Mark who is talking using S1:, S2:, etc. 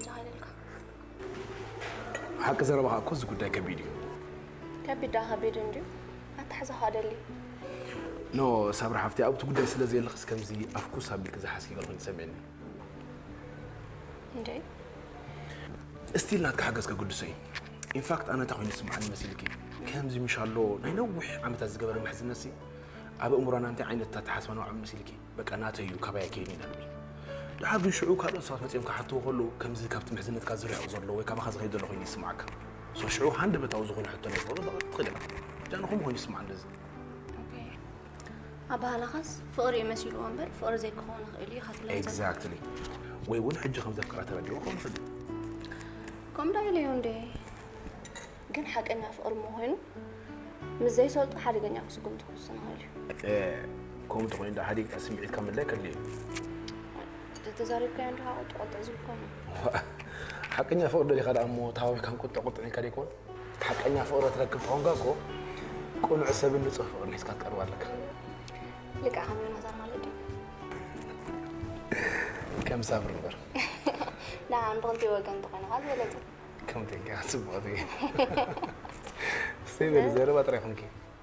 S1: زهاي لك
S2: حق زربها كوز قداي كبيدي
S1: كبيدا خبير عندي أتحزه هذا اللي
S2: نو صبر حفتي أو تقدر سلا زي الخس كم زي أفكوس هبلي كذا حاسين قلبي سمعني
S1: عندي
S2: استيل ناتك حاجز كقدسي in fact أنا تاخذ نسمع عن مسيلكي كم زي إن شاء الله نينوح عم تزقبر محزن نسي أبى أمورنا أنت عين تتحسب أنا عم مسيلكي بقى أنا تيجي كبايا كيني نلبي لحد شعوك هذا صار مثلا كحتى وقولوا كم زي كابت محزن تكازري أو زرلو وكما خذ غير دلوقتي يسمعك سو شعوك هند بتوزقون حتى نقول ده تخلي جانا هم هو يسمع عن لازم
S1: أوكي أبى أنا خاص فقري مسيلو أمبر فقر زي كون إلي خاطر
S2: exactly وين حجة خمسة فقرات راديو كم فدي
S1: كم ده اللي يوندي كان حق أنا فقر مهين مش زي صوت حد جاني أقصكم تخصنا هالي
S2: كم تقولين ده حديك أسمع كمل لك اللي
S1: تتزارب كان ده أو تزوجكم
S2: حقني فقر اللي خد أمو تهاوي كان كنت قطعني كاريكون حقني فقر تركب فونجاكو كون عسب النصف فقر نسكت كروار لك
S1: لك أهمي نظر مالدي
S2: كم صبر نظر
S1: لا عم بغنتي وقن تقنا هذا ولا
S2: كم تيجي حسب بعضي سيبي زي ما ترى خنكي